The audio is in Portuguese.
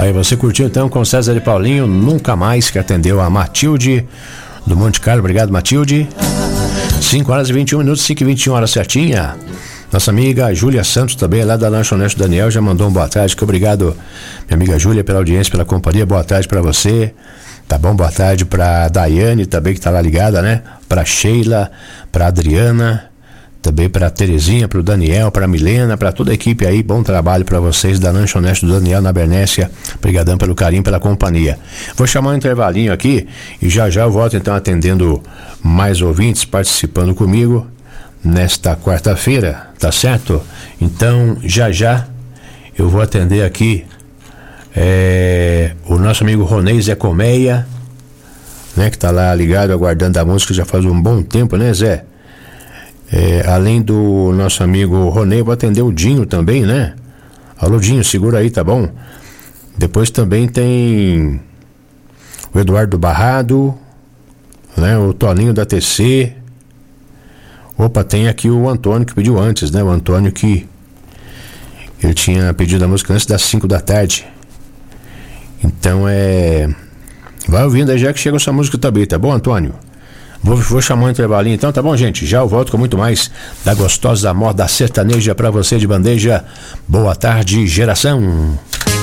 Aí você curtiu então com César e Paulinho, Nunca Mais, que atendeu a Matilde do Monte Carlo. Obrigado, Matilde. 5h21, 5h21 certinha. Nossa amiga Júlia Santos também, lá da Lanchonete Daniel, já mandou um boa tarde. Obrigado, minha amiga Júlia, pela audiência, pela companhia. Boa tarde pra você. Tá bom? Boa tarde pra Daiane também, que tá lá ligada, né? Pra Sheila, pra Adriana, também pra Terezinha, pro Daniel, pra Milena, pra toda a equipe aí. Bom trabalho pra vocês da Lanchonete do Daniel na Bernécia. Obrigadão pelo carinho, pela companhia. Vou chamar um intervalinho aqui e já eu volto então atendendo mais ouvintes participando comigo nesta quarta-feira, tá certo? Então já eu vou atender aqui o nosso amigo Ronei Zé Colmeia, né, que tá lá ligado, aguardando a música já faz um bom tempo, né, Zé? Além do nosso amigo Ronei, vou atender o Dinho também, né? Alô, Dinho, segura aí, tá bom? Depois também tem o Eduardo Barrado, né? O Toninho da TC. Opa, tem aqui o Antônio que pediu antes, né? O Antônio que ele tinha pedido a música antes das 5 da tarde. Então vai ouvindo aí já que chega essa música também, tá bom, Antônio? Vou chamar um intervalinho então, tá bom, gente? Já eu volto com muito mais da gostosa moda sertaneja pra você de bandeja. Boa tarde, geração.